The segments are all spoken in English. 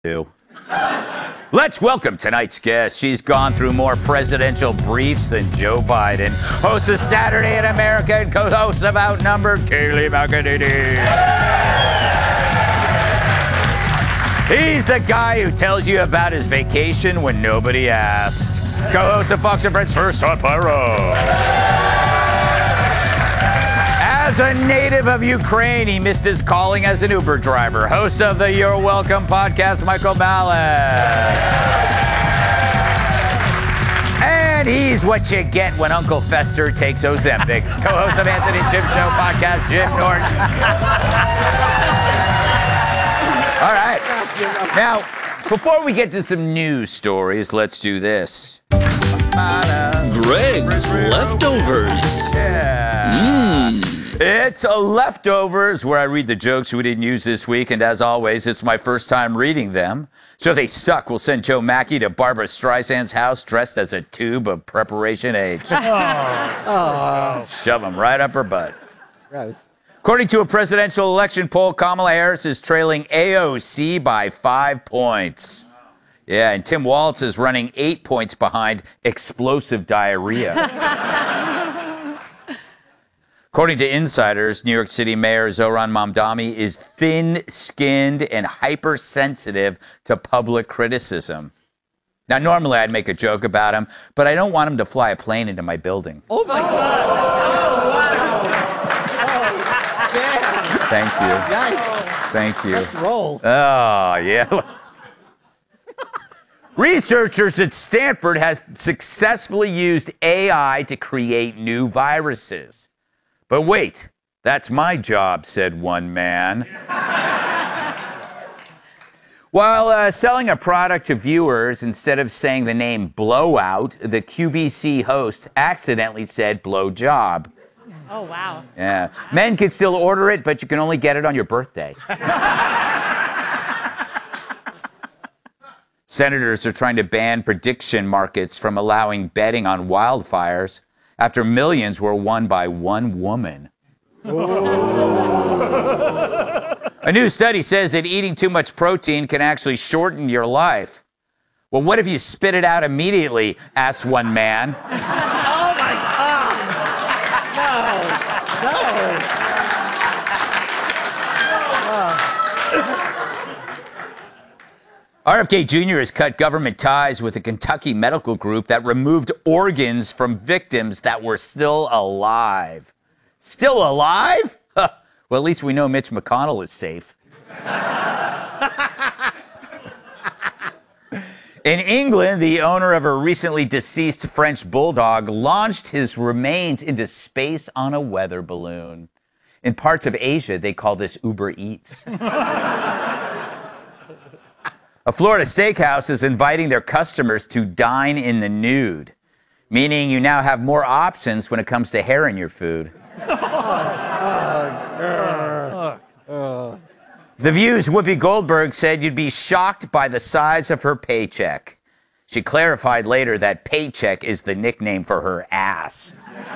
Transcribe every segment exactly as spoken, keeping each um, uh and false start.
do. Let's welcome tonight's guest. She's gone through more presidential briefs than Joe Biden. Host of Saturday in America and co-host of Outnumbered, Kayleigh McEnany. He's the guy who tells you about his vacation when nobody asked. Co-host of Fox and Friends First, Todd Pyro. As a native of Ukraine, he missed his calling as an Uber driver. Host of the You're Welcome podcast, Michael Malice. And he's what you get when Uncle Fester takes Ozempic. Co-host of Anthony and Jim Show podcast, Jim Norton. All right. Now, before we get to some news stories, let's do this. Greg's Leftovers. Yeah. Mmm. It's a Leftovers, where I read the jokes we didn't use this week, and as always, it's my first time reading them. So if they suck, we'll send Joe Mackey to Barbara Streisand's house dressed as a tube of Preparation H. Oh. Oh. Shove them right up her butt. Gross. According to a presidential election poll, Kamala Harris is trailing A O C by five points. Yeah, and Tim Walz is running eight points behind Explosive Diarrhea. According to insiders, New York City Mayor Zohran Mamdani is thin-skinned and hypersensitive to public criticism. Now, normally I'd make a joke about him, but I don't want him to fly a plane into my building. Oh, my God. Oh, wow. Oh, yeah. Thank you. Yikes. Thank you. Let's roll. Oh, yeah. Researchers at Stanford have successfully used A I to create new viruses. But wait, that's my job, said one man. While uh, selling a product to viewers, instead of saying the name Blowout, the Q V C host accidentally said blowjob. Oh, wow. Yeah. Men can still order it, but you can only get it on your birthday. Senators are trying to ban prediction markets from allowing betting on wildfires after millions were won by one woman. A new study says that eating too much protein can actually shorten your life. Well, what if you spit it out immediately? Asked one man. Oh, my God. No. No. R F K Junior has cut government ties with a Kentucky medical group that removed organs from victims that were still alive. Still alive? Huh. Well, at least we know Mitch McConnell is safe. In England, the owner of a recently deceased French bulldog launched his remains into space on a weather balloon. In parts of Asia, they call this Uber Eats. A Florida steakhouse is inviting their customers to dine in the nude, meaning you now have more options when it comes to hair in your food. The View's Whoopi Goldberg said you'd be shocked by the size of her paycheck. She clarified later that paycheck is the nickname for her ass.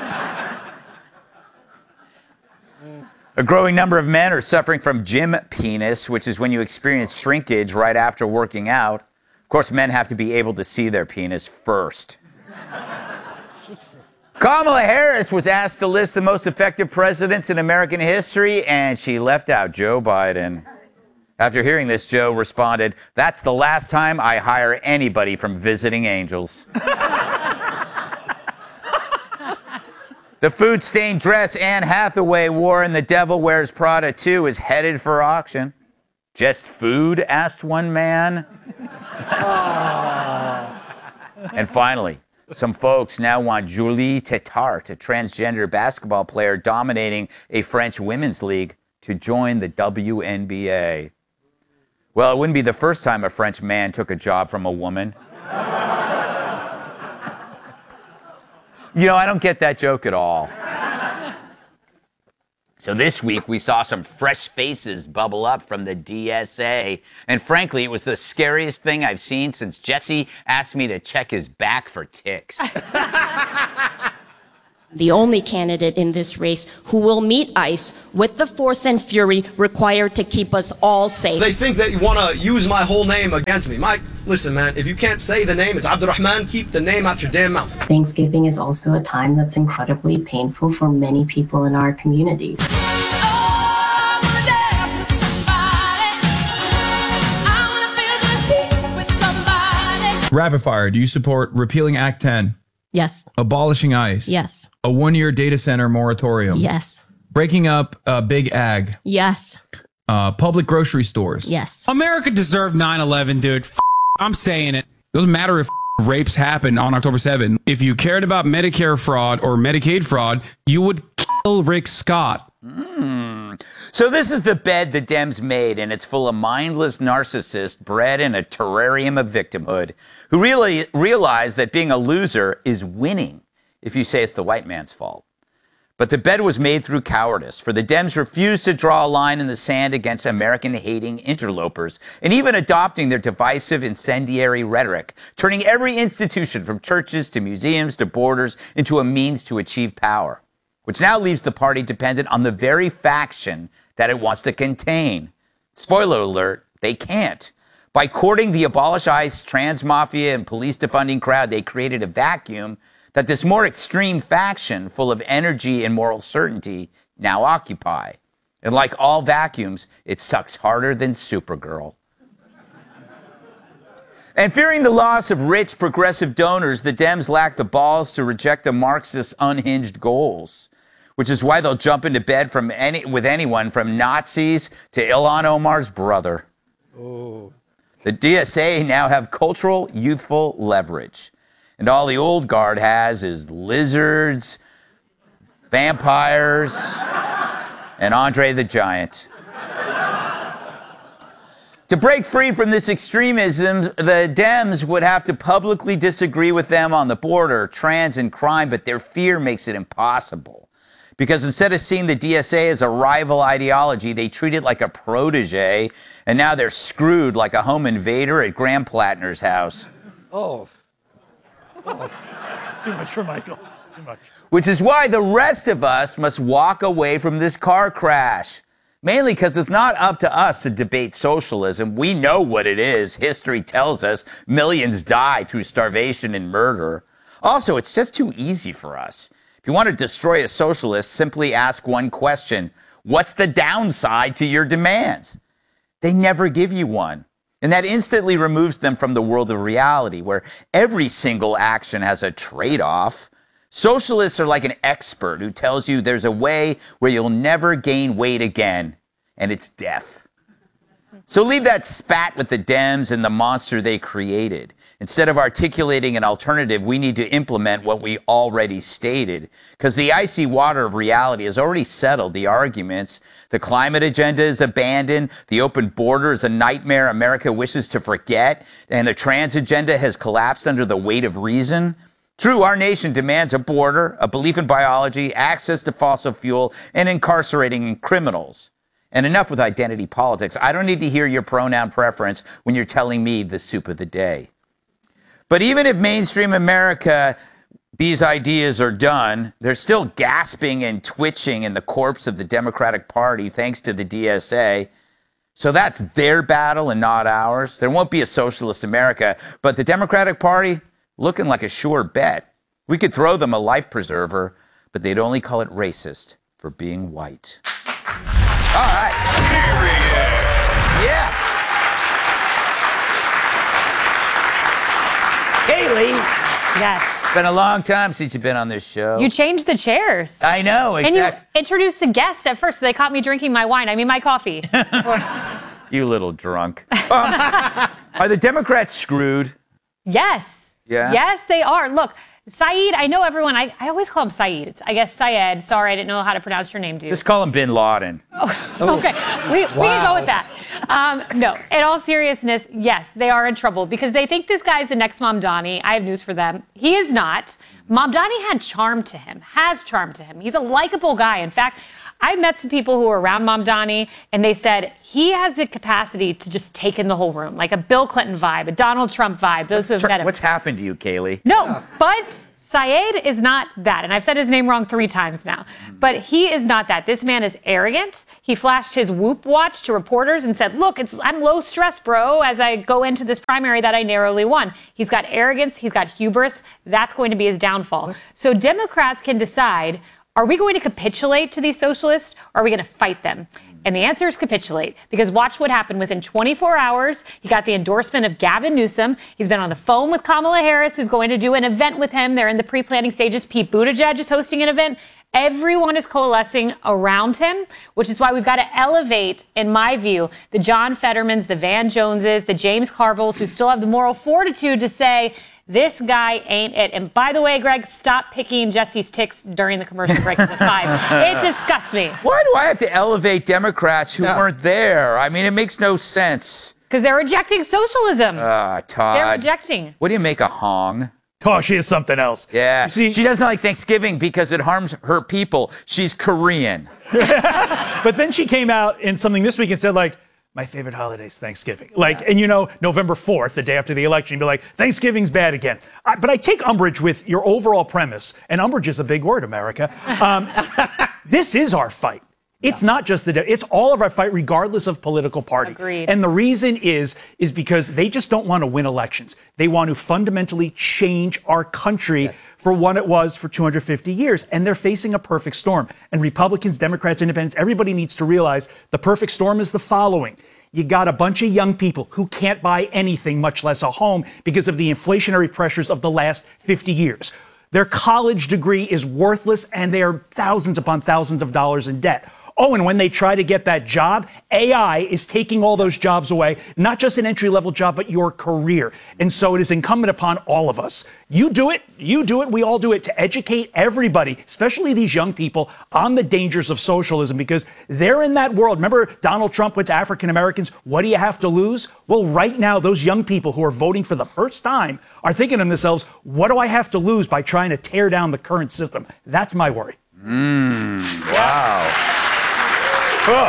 A growing number of men are suffering from gym penis, which is when you experience shrinkage right after working out. Of course, men have to be able to see their penis first. Kamala Harris was asked to list the most effective presidents in American history, and she left out Joe Biden. After hearing this, Joe responded, "That's the last time I hire anybody from Visiting Angels." The food-stained dress Anne Hathaway wore in The Devil Wears Prada two is headed for auction. Just food? Asked one man. And finally, some folks now want Julie Tetart, a transgender basketball player dominating a French women's league, to join the W N B A. Well, it wouldn't be the first time a French man took a job from a woman. You know, I don't get that joke at all. So this week, we saw some fresh faces bubble up from the D S A. And frankly, it was the scariest thing I've seen since Jesse asked me to check his back for ticks. the only candidate in this race who will meet ICE with the force and fury required to keep us all safe. They think that you want to use my whole name against me. Mike, listen, man, if you can't say the name, it's Abdurrahman, keep the name out your damn mouth. Thanksgiving is also a time that's incredibly painful for many people in our communities. Rapid fire. Do you support repealing Act ten? Yes. Abolishing ICE? Yes. A one-year data center moratorium? Yes. Breaking up uh, Big Ag? Yes. Uh, public grocery stores? Yes. America deserved nine eleven, dude. F I'm saying it. Doesn't matter if rapes happened on October seventh. If you cared about Medicare fraud or Medicaid fraud, you would kill Rick Scott. Mm. So this is the bed the Dems made, and it's full of mindless narcissists bred in a terrarium of victimhood who really realize that being a loser is winning if you say it's the white man's fault. But the bed was made through cowardice, for the Dems refused to draw a line in the sand against American-hating interlopers, and even adopting their divisive, incendiary rhetoric, turning every institution from churches to museums to borders into a means to achieve power, which now leaves the party dependent on the very faction that it wants to contain. Spoiler alert, they can't. By courting the abolish ICE, trans mafia, and police defunding crowd, they created a vacuum that this more extreme faction, full of energy and moral certainty, now occupy. And like all vacuums, it sucks harder than Supergirl. And fearing the loss of rich, progressive donors, the Dems lack the balls to reject the Marxists' unhinged goals, which is why they'll jump into bed from any, with anyone from Nazis to Ilhan Omar's brother. Oh. The D S A now have cultural, youthful leverage. And all the old guard has is lizards, vampires, and Andre the Giant. To break free from this extremism, the Dems would have to publicly disagree with them on the border, trans, and crime, but their fear makes it impossible. Because instead of seeing the D S A as a rival ideology, they treat it like a protege, and now they're screwed like a home invader at Graham Plattner's house. Oh. Oh. Too much for Michael. Too much. Which is why the rest of us must walk away from this car crash. Mainly because it's not up to us to debate socialism. We know what it is. History tells us millions die through starvation and murder. Also, it's just too easy for us. If you want to destroy a socialist, simply ask one question. What's the downside to your demands? They never give you one. And that instantly removes them from the world of reality, where every single action has a trade-off. Socialists are like an expert who tells you there's a way where you'll never gain weight again, and it's death. So leave that spat with the Dems and the monster they created. Instead of articulating an alternative, we need to implement what we already stated, because the icy water of reality has already settled the arguments. The climate agenda is abandoned, the open border is a nightmare America wishes to forget, and the trans agenda has collapsed under the weight of reason. True, our nation demands a border, a belief in biology, access to fossil fuel, and incarcerating criminals. And enough with identity politics. I don't need to hear your pronoun preference when you're telling me the soup of the day. But even if mainstream America, these ideas are done, they're still gasping and twitching in the corpse of the Democratic Party thanks to the D S A. So that's their battle and not ours. There won't be a socialist America, but the Democratic Party, looking like a sure bet. We could throw them a life preserver, but they'd only call it racist for being white. All right. Period. Yes. Kaylee. Yes. It's been a long time since you've been on this show. You changed the chairs. I know, exactly. And you introduced the guest at first. So they caught me drinking my wine. I mean, my coffee. You little drunk. Um, are the Democrats screwed? Yes. Yeah? Yes, they are. Look, Saeed, I know everyone, I, I always call him Saeed. It's, I guess Syed. Sorry, I didn't know how to pronounce your name, dude. Just call him Bin Laden. Oh, okay, we, wow. we can go with that. Um, no, in all seriousness, yes, they are in trouble because they think this guy's the next Mamdani. I have news for them. He is not. Mamdani had charm to him, has charm to him. He's a likable guy. In fact, I met some people who were around Mamdani, and they said he has the capacity to just take in the whole room, like a Bill Clinton vibe, a Donald Trump vibe. Those who have met him. What's happened to you, Kaylee? No, yeah. but Syed is not that. And I've said his name wrong three times now. But he is not that. This man is arrogant. He flashed his Whoop watch to reporters and said, look, it's I'm low stress, bro, as I go into this primary that I narrowly won. He's got arrogance. He's got hubris. That's going to be his downfall. What? So Democrats can decide, are we going to capitulate to these socialists, or are we going to fight them? And the answer is capitulate, because watch what happened. Within twenty-four hours, he got the endorsement of Gavin Newsom. He's been on the phone with Kamala Harris, who's going to do an event with him. They're in the pre-planning stages. Pete Buttigieg is hosting an event. Everyone is coalescing around him, which is why we've got to elevate, in my view, the John Fettermans, the Van Joneses, the James Carvilles, who still have the moral fortitude to say, this guy ain't it. And by the way, Greg, stop picking Jesse's ticks during the commercial break at the five. It disgusts me. Why do I have to elevate Democrats who Yeah. weren't there? I mean, it makes no sense. Because they're rejecting socialism. Ah, Todd. They're rejecting. What do you make a Hong? Oh, she is something else. Yeah. You see, she doesn't like Thanksgiving because it harms her people. She's Korean. but then she came out in something this week and said, like, my favorite holiday is Thanksgiving. Like, yeah. and you know, November fourth, the day after the election, you'd be like, Thanksgiving's bad again. I, but I take umbrage with your overall premise, and umbrage is a big word, America. Um, this is our fight. It's yeah. not just the, de- it's all of our fight, regardless of political party. Agreed. And the reason is, is because they just don't want to win elections. They want to fundamentally change our country yes. for what it was for two hundred fifty years. And they're facing a perfect storm. And Republicans, Democrats, Independents, everybody needs to realize the perfect storm is the following. You got a bunch of young people who can't buy anything, much less a home, because of the inflationary pressures of the last fifty years. Their college degree is worthless, and they are thousands upon thousands of dollars in debt. Oh, and when they try to get that job, A I is taking all those jobs away, not just an entry-level job, but your career. And so it is incumbent upon all of us. You do it, you do it, we all do it, to educate everybody, especially these young people, on the dangers of socialism, because they're in that world. Remember, Donald Trump went to African Americans, what do you have to lose? Well, right now, those young people who are voting for the first time are thinking to themselves, what do I have to lose by trying to tear down the current system? That's my worry. Mm, wow. Oh.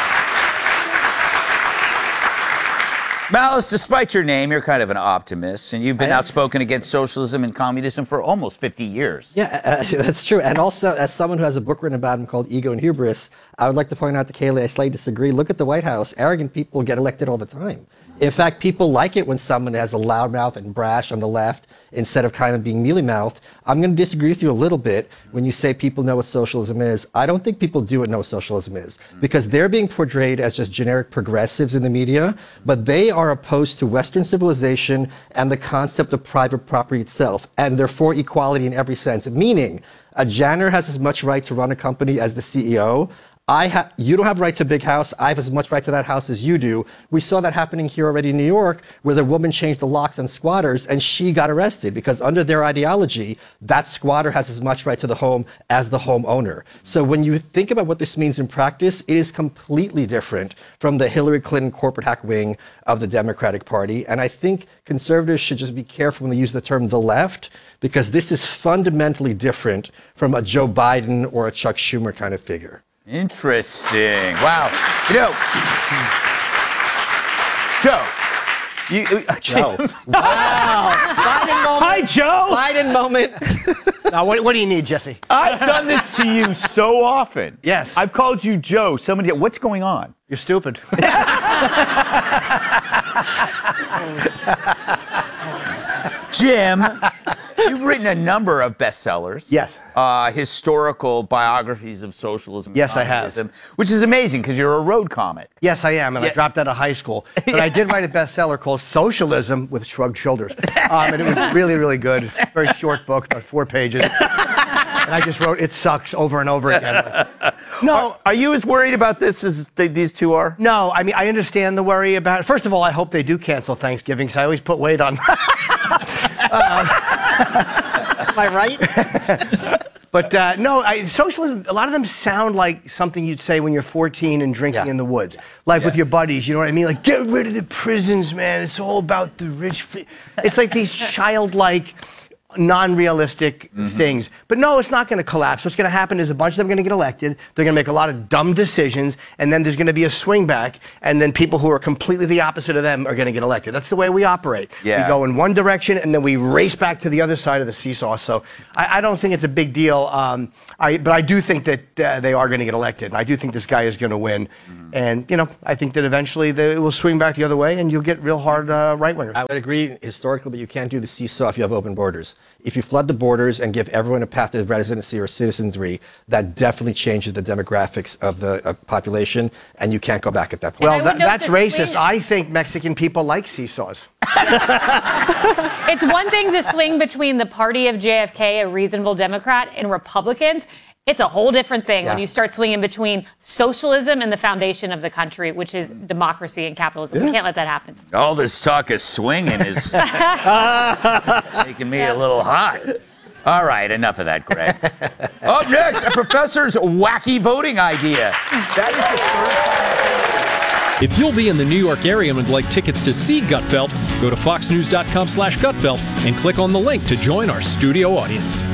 Malice, despite your name, you're kind of an optimist, and you've been outspoken against socialism and communism for almost fifty years. Yeah, uh, that's true. And also, as someone who has a book written about him called Ego and Hubris, I would like to point out to Kaylee, I slightly disagree. Look at the White House. Arrogant people get elected all the time. In fact, people like it when someone has a loud mouth and brash on the left instead of kind of being mealy-mouthed. I'm going to disagree with you a little bit when you say people know what socialism is. I don't think people do know what socialism is, because they're being portrayed as just generic progressives in the media, but they are opposed to Western civilization and the concept of private property itself, and they're for equality in every sense, meaning a janitor has as much right to run a company as the C E O. I ha- you don't have right to a big house. I have as much right to that house as you do. We saw that happening here already in New York, where the woman changed the locks on squatters and she got arrested because under their ideology, that squatter has as much right to the home as the homeowner. So when you think about what this means in practice, it is completely different from the Hillary Clinton corporate hack wing of the Democratic Party. And I think conservatives should just be careful when they use the term the left, because this is fundamentally different from a Joe Biden or a Chuck Schumer kind of figure. Interesting. Wow. You know, Joe. You, uh, Joe. Wow. Biden moment. Hi, Joe. Biden moment. Now, what, what do you need, Jesse? I've done this to you so often. Yes. I've called you Joe. Somebody, what's going on? You're stupid. Jim, you've written a number of bestsellers. Yes. Uh, historical biographies of socialism. Yes, and I have. Which is amazing because you're a road comic. Yes, I am, and Yeah. I dropped out of high school. But I did write a bestseller called Socialism with Shrugged Shoulders. Um, and it was really, really good. Very short book, about four pages. And I just wrote, it sucks, over and over again. No. Are, are you as worried about this as they, these two are? No, I mean, I understand the worry about it. First of all, I hope they do cancel Thanksgiving, because I always put weight on. um, Am I right? But uh, no, I, socialism, a lot of them sound like something you'd say when you're fourteen and drinking Yeah. in the woods. Like Yeah. with your buddies, you know what I mean? Like, get rid of the prisons, man. It's all about the rich. It's like these childlike, non-realistic mm-hmm. things. But no, it's not going to collapse. What's going to happen is a bunch of them are going to get elected. They're going to make a lot of dumb decisions, and then there's going to be a swing back, and then people who are completely the opposite of them are going to get elected. That's the way we operate. Yeah. We go in one direction, and then we race back to the other side of the seesaw. So I, I don't think it's a big deal. Um, I, but I do think that uh, they are going to get elected. And I do think this guy is going to win. Mm. And, you know, I think that eventually they, it will swing back the other way, and you'll get real hard uh, right-wingers. I would agree historically, but you can't do the seesaw if you have open borders. If you flood the borders and give everyone a path to residency or citizenry, that definitely changes the demographics of the uh, population, and you can't go back at that point. Well, that, that's racist. Swing. I think Mexican people like seesaws. It's one thing to swing between the party of J F K, a reasonable Democrat, and Republicans. It's a whole different thing yeah. when you start swinging between socialism and the foundation of the country, which is democracy and capitalism. Yeah. We can't let that happen. All this talk of swinging is making me yeah. a little hot. All right, enough of that, Greg. Up next, a professor's wacky voting idea. That is the first time. If you'll be in the New York area and would like tickets to see Gutfeld, go to foxnews.com slash Gutfeld and click on the link to join our studio audience.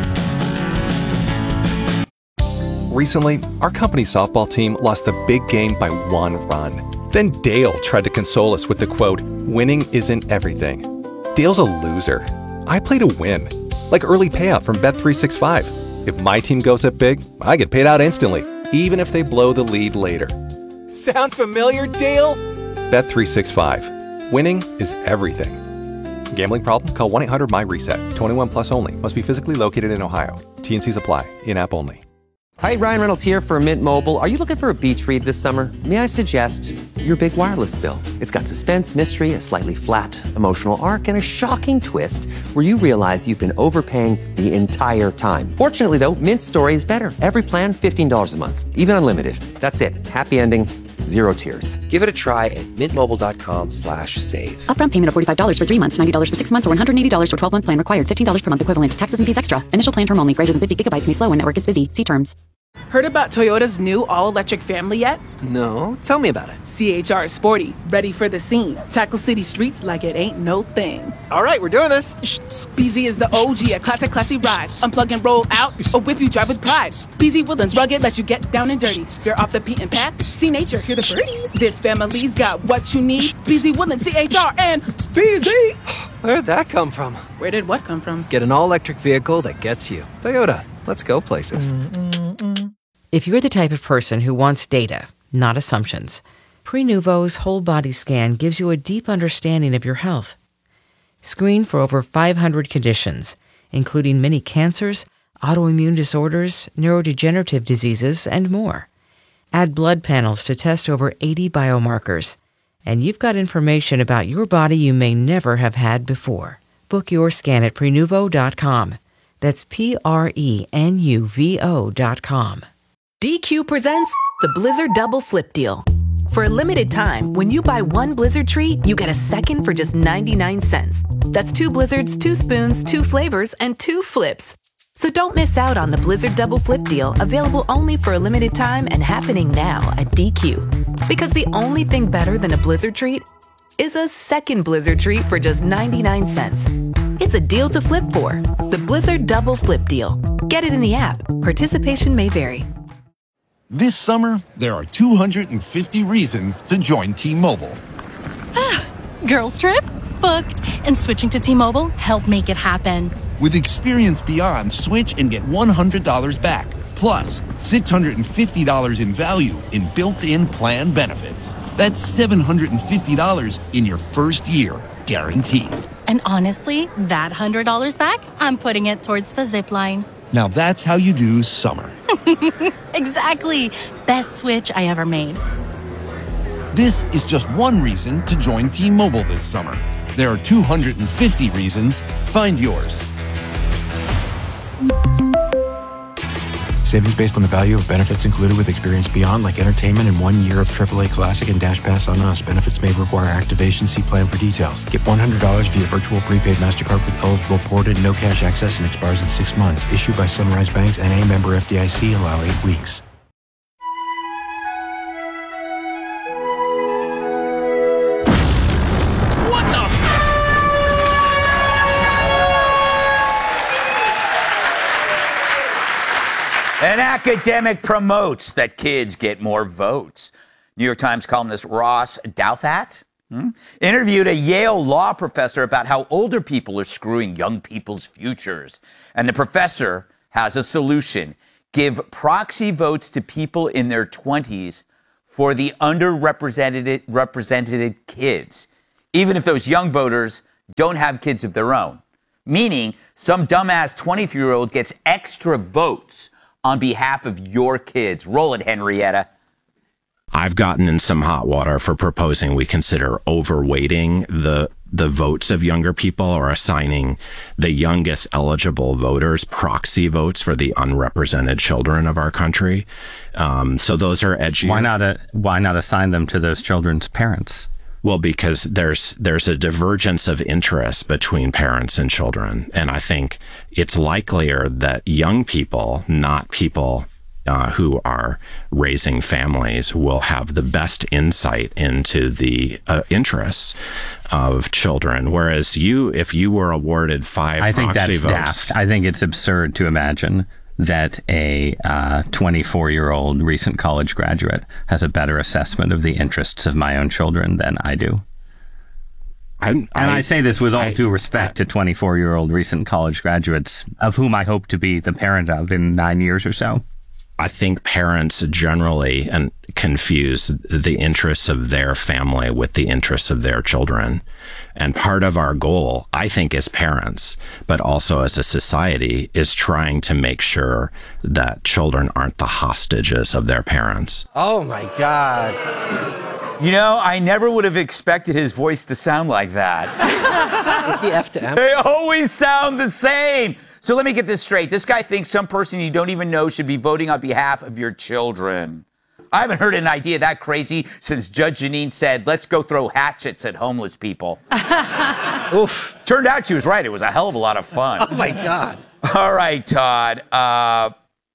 Recently, our company softball team lost the big game by one run. Then Dale tried to console us with the quote, "Winning isn't everything." Dale's a loser. I play to win. Like early payout from Bet three sixty-five. If my team goes up big, I get paid out instantly, even if they blow the lead later. Sound familiar, Dale? Bet three sixty-five. Winning is everything. Gambling problem? Call one eight hundred M Y reset. twenty-one plus only. Must be physically located in Ohio. T and Cs apply. In-app only. Hi, Ryan Reynolds here for Mint Mobile. Are you looking for a beach read this summer? May I suggest your big wireless bill? It's got suspense, mystery, a slightly flat emotional arc, and a shocking twist where you realize you've been overpaying the entire time. Fortunately, though, Mint's story is better. Every plan, fifteen dollars a month, even unlimited. That's it. Happy ending. Zero tears. Give it a try at mintmobile.com slash save. Upfront payment of forty-five dollars for three months, ninety dollars for six months, or one hundred eighty dollars for twelve-month plan required. fifteen dollars per month equivalent. Taxes and fees extra. Initial plan term only. Greater than fifty gigabytes may slow when network is busy. See terms. Heard about Toyota's new all-electric family yet? No. Tell me about it. C H R is sporty, ready for the scene. Tackle city streets like it ain't no thing. All right, we're doing this. B Z is the O G, a classic, classy ride. Unplug and roll out, or whip you drive with pride. B Z Woodlands rugged, let you get down and dirty. You're off the beaten path, see nature, hear the birds. This family's got what you need. B Z Woodlands, C H R, and B Z. Where'd that come from? Where did what come from? Get an all-electric vehicle that gets you. Toyota, let's go places. If you're the type of person who wants data, not assumptions, Prenuvo's whole body scan gives you a deep understanding of your health. Screen for over five hundred conditions, including many cancers, autoimmune disorders, neurodegenerative diseases, and more. Add blood panels to test over eighty biomarkers, and you've got information about your body you may never have had before. Book your scan at Prenuvo dot com. That's P R E N U V O dot com. D Q presents the Blizzard Double Flip Deal. For a limited time, when you buy one Blizzard treat, you get a second for just ninety-nine cents. That's two Blizzards, two spoons, two flavors, and two flips. So don't miss out on the Blizzard Double Flip Deal, available only for a limited time and happening now at D Q. Because the only thing better than a Blizzard treat is a second Blizzard treat for just ninety-nine cents. It's a deal to flip for. The Blizzard Double Flip Deal. Get it in the app. Participation may vary. This summer, there are two hundred fifty reasons to join T-Mobile. Girls trip? Booked. And switching to T-Mobile helped make it happen. With Experience Beyond, switch and get one hundred dollars back. Plus, six hundred fifty dollars in value in built-in plan benefits. That's seven hundred fifty dollars in your first year, guaranteed. And honestly, that one hundred dollars back, I'm putting it towards the zip line. Now that's how you do summer. Exactly. Best switch I ever made. This is just one reason to join T-Mobile this summer. There are two hundred fifty reasons. Find yours. Savings based on the value of benefits included with Experience Beyond, like entertainment and one year of triple A Classic and Dash Pass on Us. Benefits may require activation. See plan for details. Get one hundred dollars via virtual prepaid MasterCard with eligible port and no cash access and expires in six months. Issued by Sunrise Banks, N A member F D I C. Allow eight weeks. An academic promotes that kids get more votes. New York Times columnist Ross Douthat hmm, interviewed a Yale law professor about how older people are screwing young people's futures. And the professor has a solution. Give proxy votes to people in their twenties for the underrepresented represented kids, even if those young voters don't have kids of their own. Meaning, some dumbass twenty-three-year-old gets extra votes on behalf of your kids. Roll it, Henrietta. I've gotten in some hot water for proposing we consider overweighting the the votes of younger people or assigning the youngest eligible voters proxy votes for the unrepresented children of our country. Um, so those are edgy. Why not a, why not assign them to those children's parents? Well, because there's there's a divergence of interest between parents and children. And I think it's likelier that young people, not people uh, who are raising families, will have the best insight into the uh, interests of children. Whereas you, if you were awarded five I think proxy that's votes, daft. I think it's absurd to imagine that a uh, twenty-four-year-old recent college graduate has a better assessment of the interests of my own children than I do. I, and I, I say this with all I, due respect to twenty-four-year-old recent college graduates, of whom I hope to be the parent of in nine years or so. I think parents generally and confuse the interests of their family with the interests of their children. And part of our goal, I think, as parents, but also as a society, is trying to make sure that children aren't the hostages of their parents. Oh, my God. You know, I never would have expected his voice to sound like that. Is he F to M? They always sound the same. So let me get this straight. This guy thinks some person you don't even know should be voting on behalf of your children. I haven't heard an idea that crazy since Judge Jeanine said, let's go throw hatchets at homeless people. Oof. Turned out she was right. It was a hell of a lot of fun. Oh, my God. All right, Todd. Uh,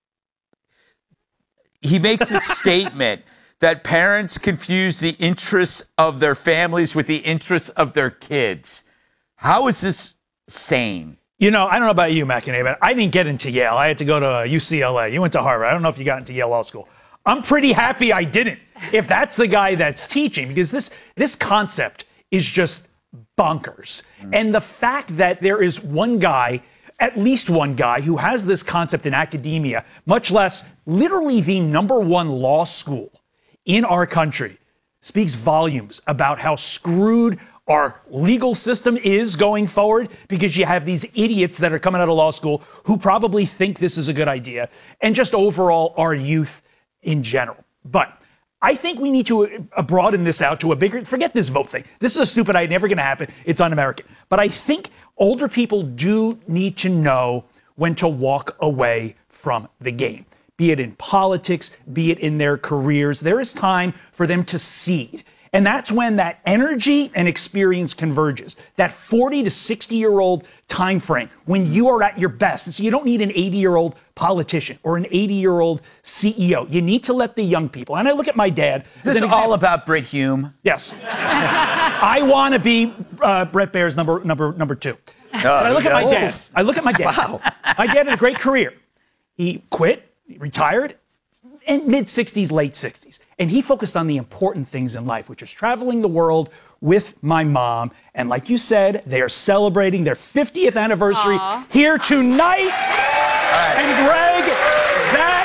he makes a statement that parents confuse the interests of their families with the interests of their kids. How is this sane? You know, I don't know about you, McEnany, but I didn't get into Yale. I had to go to U C L A. You went to Harvard. I don't know if you got into Yale Law School. I'm pretty happy I didn't, if that's the guy that's teaching, because this this concept is just bonkers. Mm. And the fact that there is one guy, at least one guy, who has this concept in academia, much less literally the number one law school in our country, speaks volumes about how screwed our legal system is going forward, because you have these idiots that are coming out of law school who probably think this is a good idea, and just overall our youth in general. But I think we need to uh, broaden this out to a bigger, forget this vote thing. This is a stupid idea, never gonna happen. It's un-American. But I think older people do need to know when to walk away from the game, be it in politics, be it in their careers. There is time for them to seed. And that's when that energy and experience converges. That forty to sixty year old time frame when you are at your best. And so you don't need an eighty year old politician or an eighty year old C E O. You need to let the young people. And I look at my dad. Is this all about Brit Hume? Yes. I want to be uh, Brett Baer's number number number two. Oh, but I look at my dad. I look at my dad. Wow. My dad had a great career. He quit, he retired in mid sixties, late sixties. And he focused on the important things in life, which is traveling the world with my mom. And like you said, they are celebrating their fiftieth anniversary Aww. Here tonight. Right. And Greg, that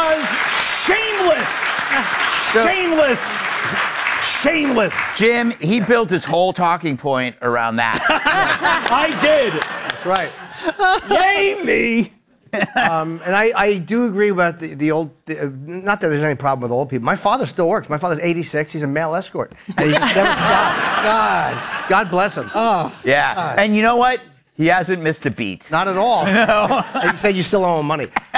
was shameless. Shameless. Shameless. Jim, he built his whole talking point around that. I did. That's right. Yay me. um, and I, I do agree about the, the old, the, uh, not that there's any problem with old people. My father still works. My father's eighty-six. He's a male escort. And he just never stopped. God. God bless him. Oh. Yeah. God. And you know what? He hasn't missed a beat. Not at all. No. And you said you still owe him money. but,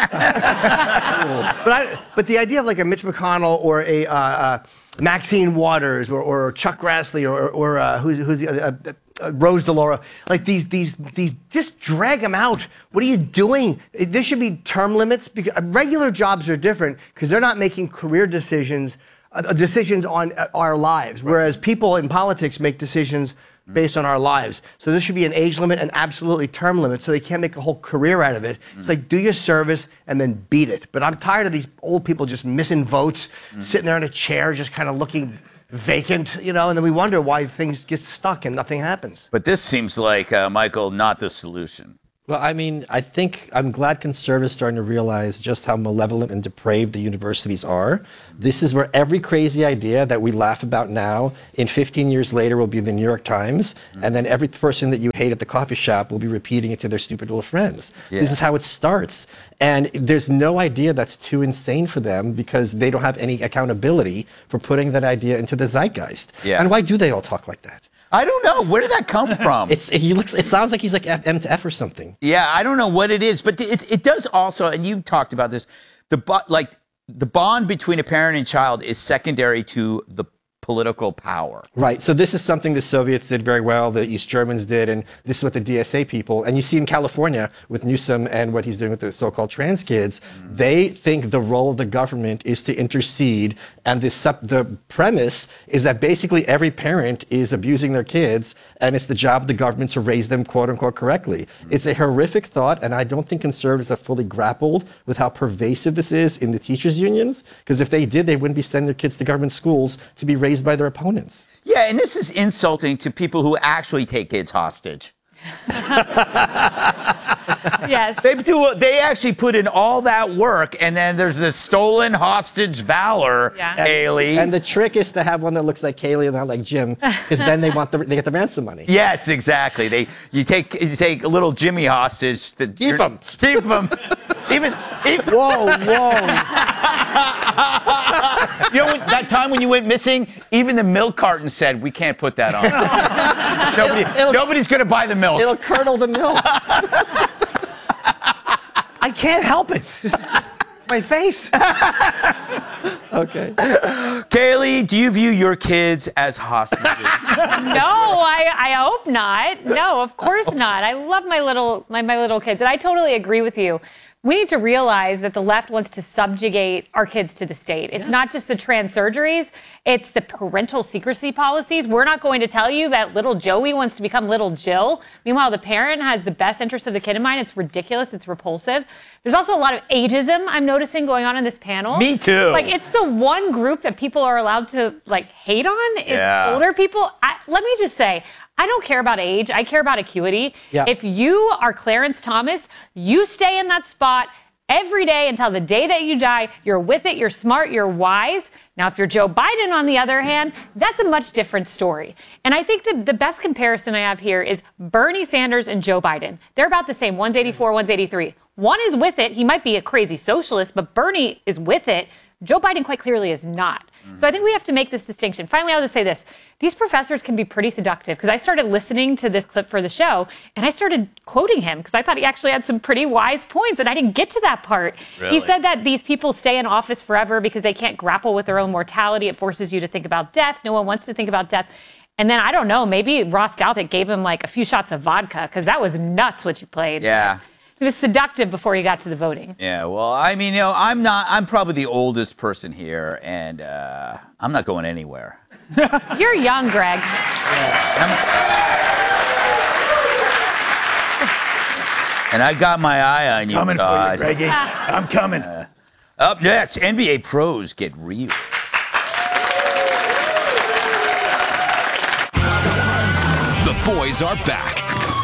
I, but the idea of like a Mitch McConnell or a uh, uh, Maxine Waters or, or Chuck Grassley or, or uh, who's, who's uh, uh, Uh, Rose DeLauro, like these, these, these, just drag them out. What are you doing? There should be term limits, because regular jobs are different because they're not making career decisions, uh, decisions on uh, our lives. Right. Whereas people in politics make decisions based on our lives. So there should be an age limit and absolutely term limit so they can't make a whole career out of it. Mm. It's like, do your service and then beat it. But I'm tired of these old people just missing votes, mm. sitting there in a chair, just kind of looking vacant, you know, and then we wonder why things get stuck and nothing happens. But this seems like, uh, Michael, not the solution. Well, I mean, I think I'm glad conservatives are starting to realize just how malevolent and depraved the universities are. This is where every crazy idea that we laugh about now, in fifteen years later, will be in the New York Times, mm-hmm. and then every person that you hate at the coffee shop will be repeating it to their stupid little friends. Yeah. This is how it starts. And there's no idea that's too insane for them because they don't have any accountability for putting that idea into the zeitgeist. Yeah. And why do they all talk like that? I don't know. Where did that come from? it's he looks. It sounds like he's like M to F or something. Yeah, I don't know what it is, but it it does also, and you've talked about this. The like the bond between a parent and child is secondary to the political power. Right. So this is something the Soviets did very well, the East Germans did, and this is what the D S A people, and you see in California with Newsom and what he's doing with the so-called trans kids, mm. they think the role of the government is to intercede, and the, sub, the premise is that basically every parent is abusing their kids, and it's the job of the government to raise them, quote-unquote, correctly. Mm. It's a horrific thought, and I don't think conservatives have fully grappled with how pervasive this is in the teachers' unions, because if they did, they wouldn't be sending their kids to government schools to be raised by their opponents. Yeah, and this is insulting to people who actually take kids hostage. Yes. They do. They actually put in all that work, and then there's this stolen hostage valor, yeah. Kayleigh. And the trick is to have one that looks like Kayleigh and not like Jim, because then they want the they get the ransom money. Yes, exactly. They you take you take a little Jimmy hostage. To, keep him. Keep him. Even, even. Whoa, whoa. You know, when, that time when you went missing, even the milk carton said, we can't put that on. Nobody, it'll, it'll, nobody's going to buy the milk. It'll curdle the milk. I can't help it. This is just my face. Okay. Kayleigh, do you view your kids as hostages? No, I, I hope not. No, of course not. I love my little my, my little kids, and I totally agree with you. We need to realize that the left wants to subjugate our kids to the state. It's yes. not just the trans surgeries, it's the parental secrecy policies. We're not going to tell you that little Joey wants to become little Jill. Meanwhile, the parent has the best interest of the kid in mind. It's ridiculous. It's repulsive. There's also a lot of ageism I'm noticing going on in this panel. Me too. Like, it's the one group that people are allowed to, like, hate on is yeah. older people. I, let me just say, I don't care about age. I care about acuity. Yeah. If you are Clarence Thomas, you stay in that spot every day until the day that you die. You're with it. You're smart. You're wise. Now, if you're Joe Biden, on the other hand, that's a much different story. And I think that the best comparison I have here is Bernie Sanders and Joe Biden. They're about the same, one's eighty-four, one's eighty-three. One is with it. He might be a crazy socialist, but Bernie is with it. Joe Biden quite clearly is not. Mm-hmm. So I think we have to make this distinction. Finally, I'll just say this. These professors can be pretty seductive, because I started listening to this clip for the show, and I started quoting him because I thought he actually had some pretty wise points, and I didn't get to that part. Really? He said that these people stay in office forever because they can't grapple with their own mortality. It forces you to think about death. No one wants to think about death. And then, I don't know, maybe Ross Douthat gave him like a few shots of vodka, because that was nuts what you played. Yeah. It was seductive before you got to the voting. Yeah, well, I mean, you know, I'm not, I'm probably the oldest person here, and uh, I'm not going anywhere. You're young, Greg. Yeah, and I got my eye on you, coming Todd. for you, Greggy. I'm coming. Uh, up next, N B A pros get real. The boys are back.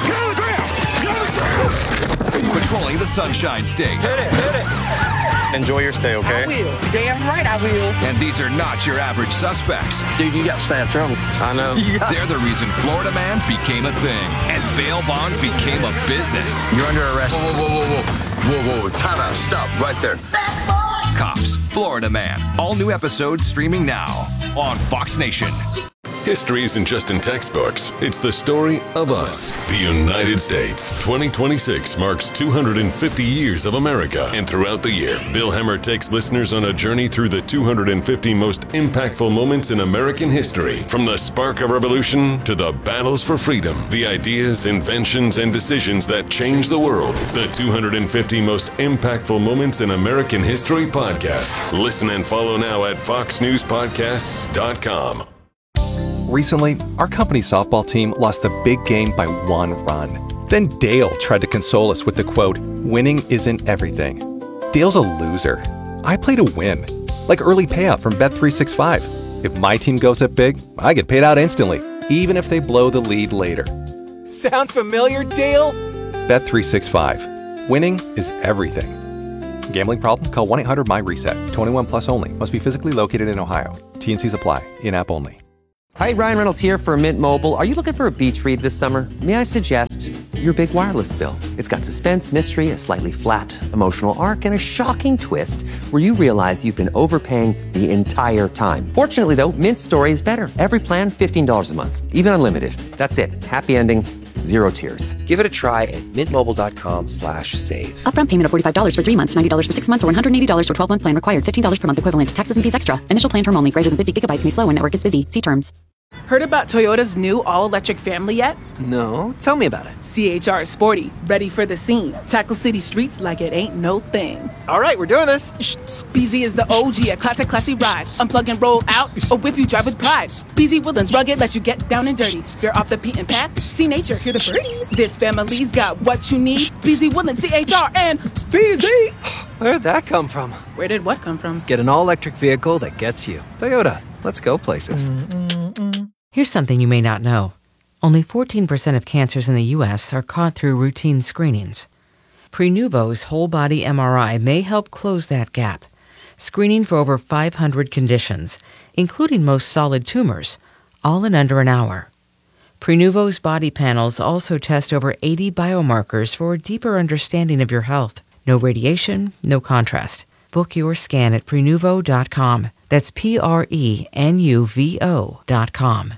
Patrolling the Sunshine State. Hit it, hit it. Enjoy your stay, okay? I will. Damn right I will. And these are not your average suspects. Dude, you got to stay out of trouble. I know. Yeah. They're the reason Florida Man became a thing and bail bonds became a business. You're under arrest. Whoa, whoa, whoa, whoa, whoa. Whoa, whoa, time out. Stop right there. Cops, Florida Man. All new episodes streaming now on Fox Nation. History isn't just in textbooks, it's the story of us. The United States. twenty twenty-six marks two hundred fifty years of America. And throughout the year, Bill Hemmer takes listeners on a journey through the two hundred fifty most impactful moments in American history. From the spark of revolution to the battles for freedom, the ideas, inventions, and decisions that changed the world. The two hundred fifty most impactful moments in American history podcast. Listen and follow now at fox news podcasts dot com. Recently, our company's softball team lost the big game by one run. Then Dale tried to console us with the quote, "Winning isn't everything." Dale's a loser. I play to win. Like early payout from Bet three sixty-five. If my team goes up big, I get paid out instantly, even if they blow the lead later. Sound familiar, Dale? Bet three sixty-five. Winning is everything. Gambling problem? Call one eight hundred M Y reset. twenty-one plus only. Must be physically located in Ohio. T N Cs apply. In-app only. Hi, Ryan Reynolds here for Mint Mobile. Are you looking for a beach read this summer? May I suggest your big wireless bill? It's got suspense, mystery, a slightly flat, emotional arc, and a shocking twist where you realize you've been overpaying the entire time. Fortunately, though, Mint's story is better. Every plan, fifteen dollars a month. Even unlimited. That's it. Happy ending. Zero tears. Give it a try at mintmobile.com slash save. Upfront payment of forty-five dollars for three months, ninety dollars for six months, or one hundred eighty dollars for twelve-month plan required. fifteen dollars per month equivalent. Taxes and fees extra. Initial plan term only. Greater than fifty gigabytes may slow when network is busy. See terms. Heard about Toyota's new all-electric family yet? No, tell me about it. C H R is sporty, ready for the scene. Tackle city streets like it ain't no thing. All right, we're doing this. B Z is the O G, a classic, classy ride. Unplug and roll out, or whip you drive with pride. B Z Woodlands, rugged, let you get down and dirty. You're off the beaten path, see nature, hear the birds. This family's got what you need. B Z Woodlands, C H R, and B Z. Where'd that come from? Where did what come from? Get an all-electric vehicle that gets you. Toyota, let's go places. Here's something you may not know. Only fourteen percent of cancers in the U S are caught through routine screenings. Prenuvo's whole-body M R I may help close that gap, screening for over five hundred conditions, including most solid tumors, all in under an hour. Prenuvo's body panels also test over eighty biomarkers for a deeper understanding of your health. No radiation, no contrast. Book your scan at Prenuvo dot com. That's P R E N U V O dot com.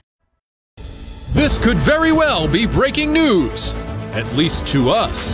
This could very well be breaking news, at least to us.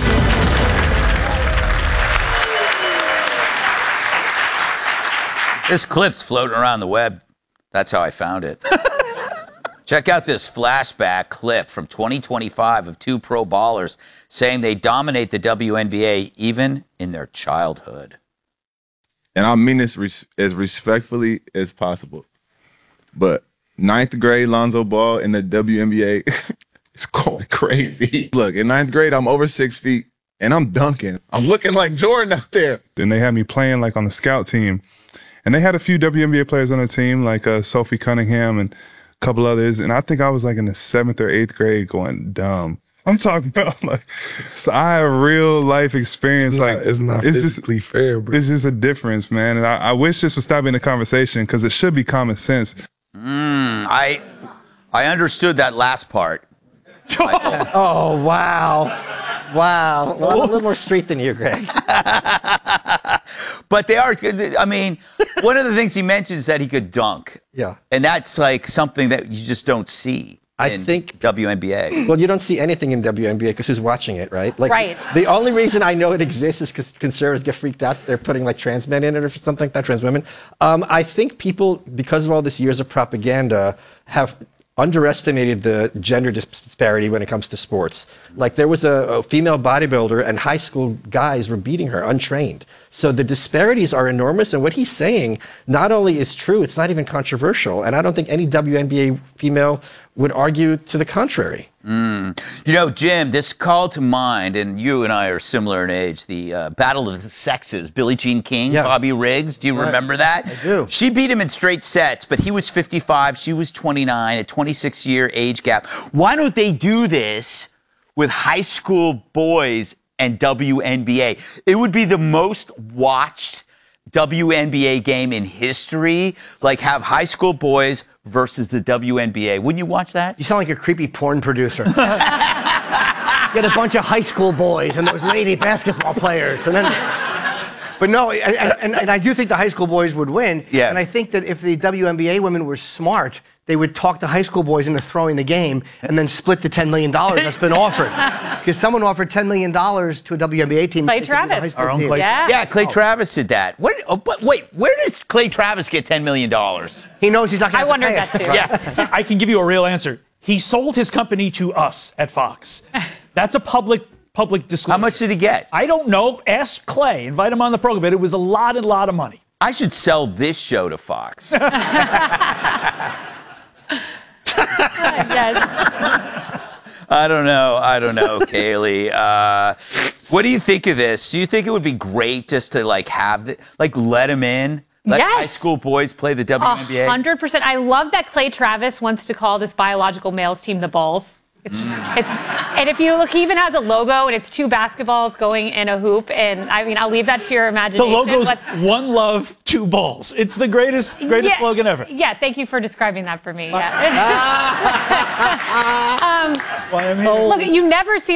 This clip's floating around the web. That's how I found it. Check out this flashback clip from twenty twenty-five of two pro ballers saying they dominate the W N B A even in their childhood. And I mean this res- as respectfully as possible. But ninth grade Lonzo Ball in the W N B A is going crazy. Look, in ninth grade, I'm over six feet, and I'm dunking. I'm looking like Jordan out there. And they had me playing like on the scout team. And they had a few W N B A players on the team, like uh, Sophie Cunningham and a couple others. And I think I was like in the seventh or eighth grade going dumb. I'm talking about like, so I have real life experience. Like, it's not it's physically just, fair, bro. It's just a difference, man. And I, I wish this would stop being a conversation because it should be common sense. Mm, I, I understood that last part. Oh, wow. Wow. Well, I'm a little more street than you, Greg. But they are, I mean, one of the things he mentions is that he could dunk. Yeah. And that's like something that you just don't see. I in think W N B A. Well, you don't see anything in W N B A because who's watching it, right? Like, Right. The only reason I know it exists is because conservatives get freaked out. They're putting like trans men in it or something like that, trans women. Um, I think people, because of all this years of propaganda, have underestimated the gender disparity when it comes to sports. Like there was a, a female bodybuilder and high school guys were beating her untrained. So the disparities are enormous. And what he's saying not only is true, it's not even controversial. And I don't think any W N B A female would argue to the contrary. Mm. You know, Jim, this called to mind, and you and I are similar in age, the uh, Battle of the Sexes. Billie Jean King, Yeah. Bobby Riggs. Do you Right. remember that? I do. She beat him in straight sets, but he was fifty-five, she was twenty-nine, a twenty-six year age gap. Why don't they do this with high school boys and W N B A? It would be the most watched W N B A game in history. Like have high school boys versus the W N B A. Wouldn't you watch that? You sound like a creepy porn producer. You had a bunch of high school boys and those lady basketball players. And then, but no, and, and, and I do think the high school boys would win. Yeah. And I think that if the W N B A women were smart, they would talk the high school boys into throwing the game and then split the ten million dollars that's been offered. Because someone offered ten million dollars to a W N B A team. Clay to take the high Travis. school Our own team. Clay. Yeah. Yeah, Clay Travis did that. What? Oh, but wait, where does Clay Travis get ten million dollars? He knows he's not I going to wondered have to that pay too. us. Yeah, I can give you a real answer. He sold his company to us at Fox. That's a public public disclosure. How much did he get? I don't know. Ask Clay. Invite him on the program. But it was a lot and lot of money. I should sell this show to Fox. yes. I don't know. I don't know, Kaylee. Uh, what do you think of this? Do you think it would be great just to like have the, like let him in? Let Yes. high school boys play the W N B A? A hundred percent. I love that Clay Travis wants to call this biological males team the Balls. It's just, it's, and if you look, he even has a logo, and it's two basketballs going in a hoop. And I mean, I'll leave that to your The imagination. logo's but- one love, two balls. It's the greatest, greatest Yeah, slogan ever. Yeah, thank you for describing that for me. Yeah. um, Why I'm here. look, you never see